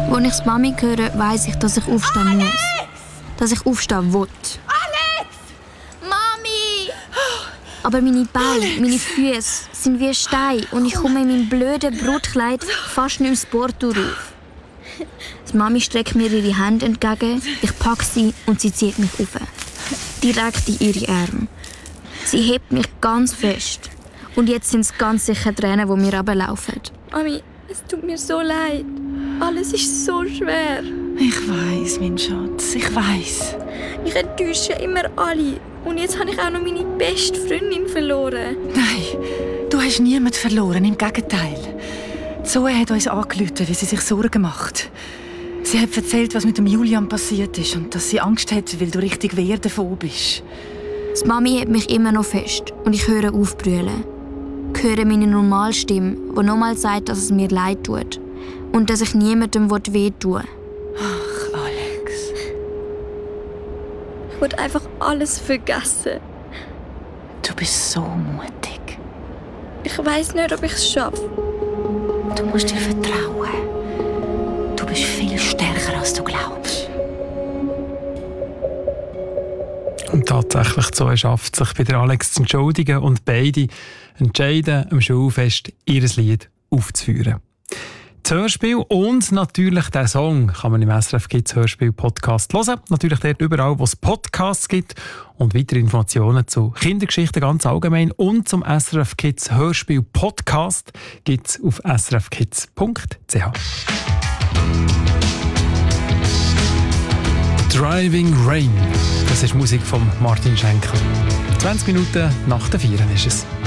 Als ich die Mami höre, weiss ich, dass ich aufstehen muss. Dass ich aufstehen will. Alex! Mami! Aber meine Beine, meine Füße sind wie Steine und ich komme in meinem blöden Brutkleid fast nicht ins Porto rauf. Die Mami streckt mir ihre Hände entgegen, ich packe sie und sie zieht mich auf. Direkt in ihre Arme. Sie hebt mich ganz fest. Und jetzt sind es ganz sicher Tränen, die mir runterlaufen. Mami, es tut mir so leid. Alles ist so schwer. Ich weiss, mein Schatz, ich weiss. Ich enttäusche immer alle. Und jetzt habe ich auch noch meine beste Freundin verloren. Nein, du hast niemanden verloren, im Gegenteil. Zoe hat uns angerufen, wie sie sich Sorgen macht. Sie hat erzählt, was mit dem Julian passiert ist und dass sie Angst hat, weil du richtig wehr davon bist. Die Mami hat mich immer noch fest und ich höre auf zu brüllen. Ich höre meine Normalstimme, die nochmal sagt, dass es mir leid tut und dass ich niemandem wehtun will. Ach, Alex. Ich will einfach alles vergessen. Du bist so mutig. Ich weiss nicht, ob ich es schaffe. Du musst dir vertrauen. Du bist viel stärker, als du glaubst. Und tatsächlich so schafft sich bei der Alex zu entschuldigen und beide entscheiden, am Schulfest ihr Lied aufzuführen. Das Hörspiel und natürlich der Song kann man im SRF Kids Hörspiel Podcast hören. Natürlich dort überall, wo es Podcasts gibt. Und weitere Informationen zu Kindergeschichten ganz allgemein und zum SRF Kids Hörspiel Podcast gibt es auf srfkids.ch. Driving Rain. Das ist Musik von Martin Schenkel. 20 Minuten nach der 4 ist es.